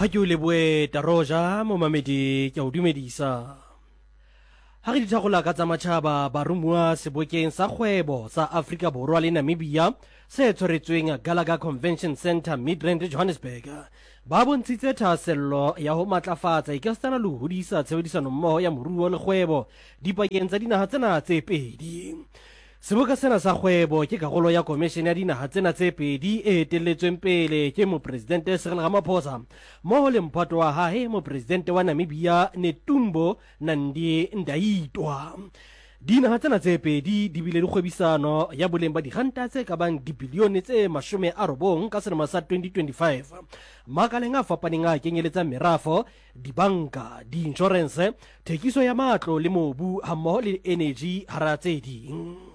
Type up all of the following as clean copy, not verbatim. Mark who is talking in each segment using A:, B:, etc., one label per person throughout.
A: Ha ke o leboe Taroja mo mamedi ke o dumedisa. Ha re dithagola ka tsa matjhaba ba rumua sebokeng sa kgwebo sa Afrika Borwa le Namibia se tshwaretsweng Gallagher Convention Centre Midrand Johannesburg. Ba bontshitse thahasello ya ho matlafatsa ikastana le ho hodisa tshebedisano mmoho ya moruo le kgwebo dipakeng tsa dinaha tsena tse pedi. Seboka sena sa kgwebo ke karolo ya komishene ya dinaha tsena tse pedi e etelletsweng pele ke mopresidente Cyril Ramaphosa mmoho le mphato wa hae mopresidente wa Namibia Netumbo Nandi-Ndaitwah. Dinaha tsena tse pedi di bile le kgwebisano ya boleng ba diranta tse ka bang dibilione tse 90 ka selemo sa 2025 makaleng a fapaneng a kenyeletsa merafo, dibanka, di-insurance, thekiso ya matlo le mobu hammoho le energy hara tse ding.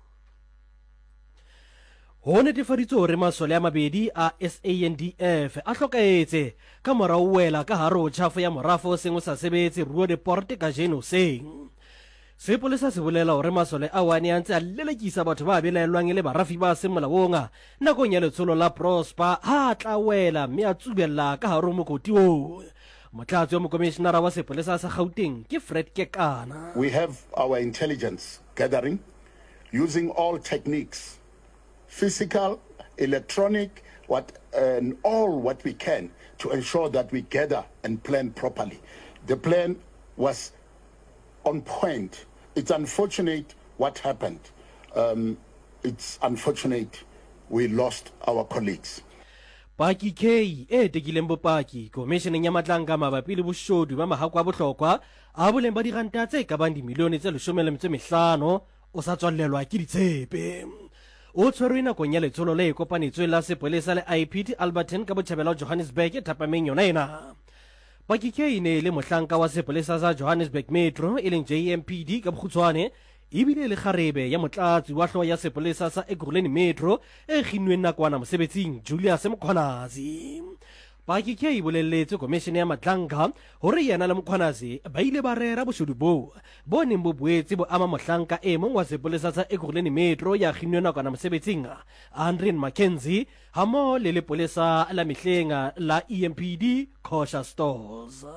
A: Ho netefaditswe hore masole a mabedi a SANDF a hlokaetse ka mora ho wela ka hare ho tjhafo ya morafo seng o sa sebetse Rua de Porte kajeno seng. Sepolesa se bolela hore masole a wane a ntse a lelekisa batho ba belaelwang le barafi ba seng molaong nakong ya letsholo la Prosper ha tla wela mme a tsubella ka hare ho mokoti oo. Motlatsi wa mokomishenara wa sepolesa sa Gauteng ke Fred Kekana.
B: We have our intelligence gathering using all techniques, physical, electronic, and all what we can to ensure that we gather and plan properly. The plan was on point. It's unfortunate what happened. It's unfortunate we lost our colleagues.
A: Paki K e tekileng bopaki komisheneng ya matlanga mabapi le boshodu ba mahako a bohlokwa a boleng ba diranta tse ka bang dimilione tse 15 o sa tswallelwa ke ditshepe. O tshwerwe nakong ya letsholo le kopanetsweng la sepolesa le IPT Alberton ka botjhabela Johannesburg thapameng yona ena. Paki K ne le mohlanka wa sepolesa sa Johannesburg Metro e leng JMPD ka bokgutshwane ebile le kgarebe ya motlatsi wa hlooho ya sepolesa sa Ekurhuleni Metro e kginnweng nakwana mosebetsing Julius Mkhwanazi. Paki K bolelletse komishene ya matlanka hore yena le Mkhwanazi ba ile ba rera boshodu bo neng bo boetse bo ama mohlanka e mong wa sepolesa sa Ekurhuleni Metro ya kginnweng nakwana mosebetsing Andrian Mackenzie hamo le lepolesa la mehleng la EMPD Kosha Stores.